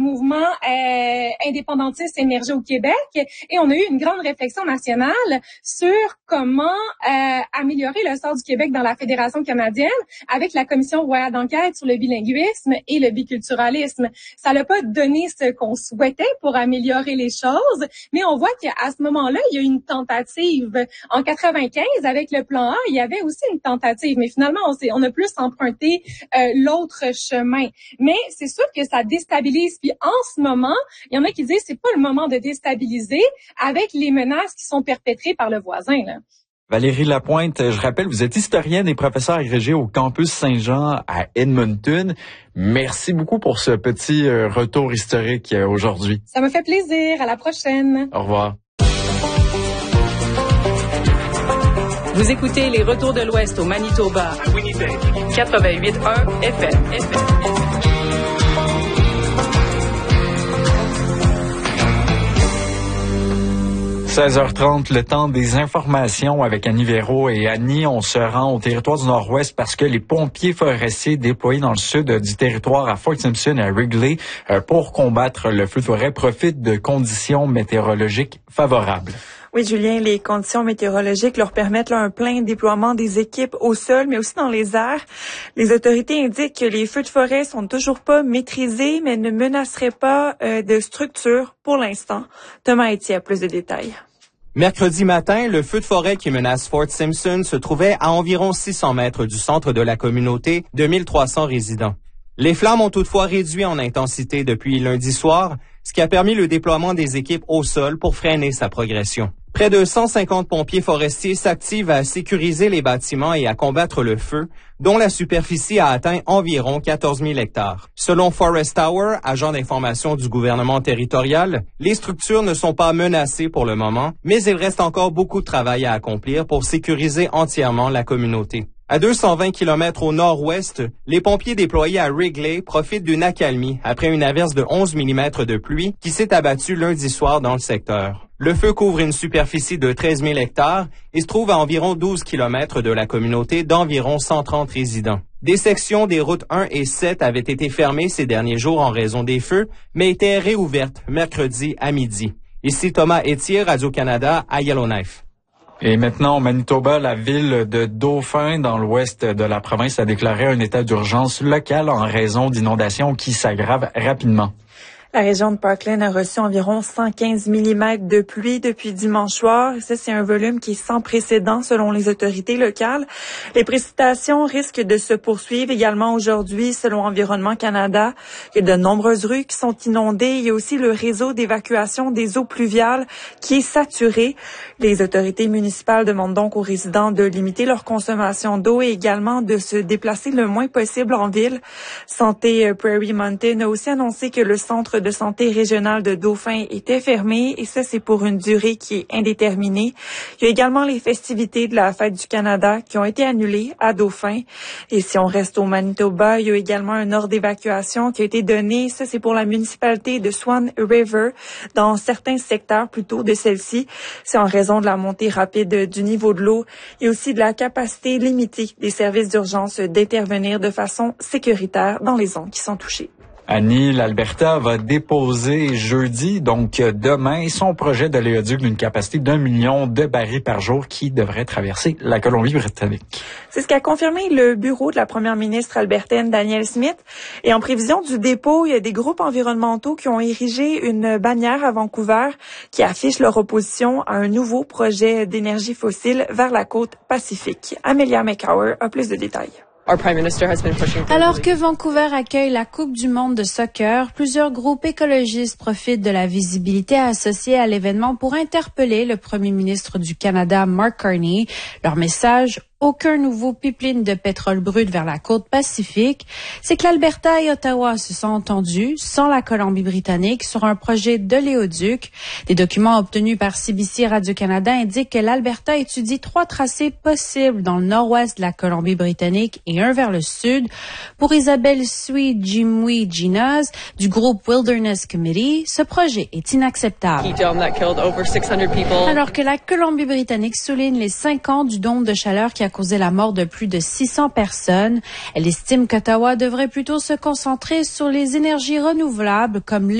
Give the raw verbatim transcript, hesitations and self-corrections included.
mouvement euh, indépendantiste émerger au Québec et on a eu une grande réflexion nationale sur comment euh, améliorer le sort du Québec dans la Fédération canadienne avec la Commission royale d'enquête sur le bilinguisme et le biculturalisme. Ça n'a pas donné ce qu'on souhaitait pour améliorer les choses, mais on voit qu'à ce moment-là, il y a eu une tentative. En quatre-vingt-quinze, avec le plan A, il y avait aussi une tentative, mais finalement, on, s'est, on a plus emprunté euh, l'autre chemin. Mais c'est sûr que ça déstabilise. Puis en ce moment, il y en a qui disent c'est pas le moment de déstabiliser avec les menaces qui sont perpétrées par le voisin, là. Valérie Lapointe, je rappelle, vous êtes historienne et professeure agrégée au campus Saint-Jean à Edmonton. Merci beaucoup pour ce petit retour historique aujourd'hui. Ça me fait plaisir. À la prochaine. Au revoir. Vous écoutez les Retours de l'Ouest au Manitoba. À Winnipeg. quatre-vingt-huit point un F M. F M. seize heures trente, le temps des informations avec Annie Véro. Et Annie, on se rend au territoire du Nord-Ouest parce que les pompiers forestiers déployés dans le sud du territoire à Fort Simpson et à Wrigley pour combattre le feu de forêt profitent de conditions météorologiques favorables. Oui, Julien, les conditions météorologiques leur permettent là, un plein déploiement des équipes au sol, mais aussi dans les airs. Les autorités indiquent que les feux de forêt sont toujours pas maîtrisés, mais ne menaceraient pas euh, de structure pour l'instant. Thomas Etier a plus de détails. Mercredi matin, le feu de forêt qui menace Fort Simpson se trouvait à environ six cents mètres du centre de la communauté de mille trois cents résidents. Les flammes ont toutefois réduit en intensité depuis lundi soir, ce qui a permis le déploiement des équipes au sol pour freiner sa progression. Près de cent cinquante pompiers forestiers s'activent à sécuriser les bâtiments et à combattre le feu, dont la superficie a atteint environ quatorze mille hectares. Selon Forest Tower, agent d'information du gouvernement territorial, les structures ne sont pas menacées pour le moment, mais il reste encore beaucoup de travail à accomplir pour sécuriser entièrement la communauté. À deux cent vingt kilomètres au nord-ouest, les pompiers déployés à Wrigley profitent d'une accalmie après une averse de onze millimètres de pluie qui s'est abattue lundi soir dans le secteur. Le feu couvre une superficie de treize mille hectares et se trouve à environ douze kilomètres de la communauté d'environ cent trente résidents. Des sections des routes un et sept avaient été fermées ces derniers jours en raison des feux, mais étaient réouvertes mercredi à midi. Ici Thomas Etier, Radio-Canada, à Yellowknife. Et maintenant, au Manitoba, la ville de Dauphin, dans l'ouest de la province, a déclaré un état d'urgence local en raison d'inondations qui s'aggravent rapidement. La région de Parkland a reçu environ cent quinze millimètres de pluie depuis dimanche soir. Et ça, c'est un volume qui est sans précédent selon les autorités locales. Les précipitations risquent de se poursuivre également aujourd'hui selon Environnement Canada. Il y a de nombreuses rues qui sont inondées. Il y a aussi le réseau d'évacuation des eaux pluviales qui est saturé. Les autorités municipales demandent donc aux résidents de limiter leur consommation d'eau et également de se déplacer le moins possible en ville. Santé Prairie Mountain a aussi annoncé que le centre de santé régional de Dauphin était fermé et ça, c'est pour une durée qui est indéterminée. Il y a également les festivités de la Fête du Canada qui ont été annulées à Dauphin. Et si on reste au Manitoba, il y a également un ordre d'évacuation qui a été donné. Ça, c'est pour la municipalité de Swan River dans certains secteurs plutôt de celle-ci. C'est en raison de la montée rapide du niveau de l'eau et aussi de la capacité limitée des services d'urgence d'intervenir de façon sécuritaire dans les zones qui sont touchées. Annie, l'Alberta va déposer jeudi, donc demain, son projet d'oléoduc d'une capacité d'un million de barils par jour qui devrait traverser la Colombie-Britannique. C'est ce qu'a confirmé le bureau de la première ministre albertaine Danielle Smith. Et en prévision du dépôt, il y a des groupes environnementaux qui ont érigé une bannière à Vancouver qui affiche leur opposition à un nouveau projet d'énergie fossile vers la côte Pacifique. Amelia McCower a plus de détails. Alors que Vancouver accueille la Coupe du monde de soccer, plusieurs groupes écologistes profitent de la visibilité associée à l'événement pour interpeller le premier ministre du Canada, Mark Carney. Leur message: aucun nouveau pipeline de pétrole brut vers la côte Pacifique. C'est que l'Alberta et Ottawa se sont entendus, sans la Colombie-Britannique, sur un projet d'oléoduc. Des documents obtenus par C B C Radio-Canada indiquent que l'Alberta étudie trois tracés possibles dans le nord-ouest de la Colombie-Britannique et un vers le sud. Pour Isabelle Sui-Jimui-Ginas du groupe Wilderness Committee, ce projet est inacceptable. Alors que la Colombie-Britannique souligne les cinq ans du dôme de chaleur qui a causé la mort de plus de six cents personnes, elle estime qu'Ottawa devrait plutôt se concentrer sur les énergies renouvelables comme